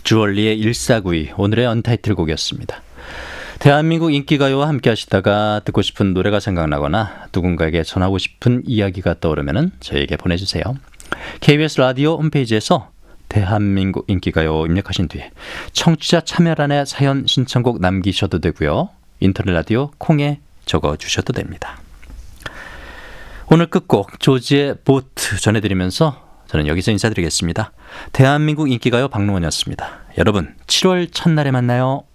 주얼리의 1492 오늘의 언타이틀 곡이었습니다. 대한민국 인기가요와 함께 하시다가 듣고 싶은 노래가 생각나거나 누군가에게 전하고 싶은 이야기가 떠오르면 저희에게 보내주세요. KBS 라디오 홈페이지에서 대한민국 인기가요 입력하신 뒤에 청취자 참여란에 사연 신청곡 남기셔도 되고요. 인터넷 라디오 콩에 적어주셔도 됩니다. 오늘 끝곡 조지의 보트 전해드리면서 저는 여기서 인사드리겠습니다. 대한민국 인기가요 박노원이었습니다. 여러분 7월 첫날에 만나요.